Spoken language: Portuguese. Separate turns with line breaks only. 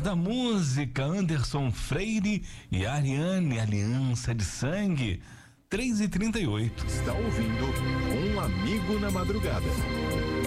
da música, Anderson Freire e Ariane, Aliança de Sangue, 3h38.
Está ouvindo Um Amigo na Madrugada.